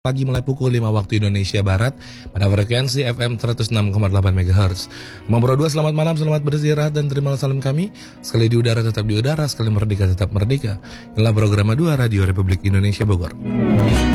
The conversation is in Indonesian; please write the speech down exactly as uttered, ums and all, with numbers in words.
Pagi mulai pukul lima waktu Indonesia Barat pada frekuensi F M seratus enam koma delapan megahertz. Nomor dua, selamat malam, selamat beristirahat dan terima salam kami. Sekali di udara tetap di udara, sekali merdeka tetap merdeka. Inilah program dua Radio Republik Indonesia Bogor.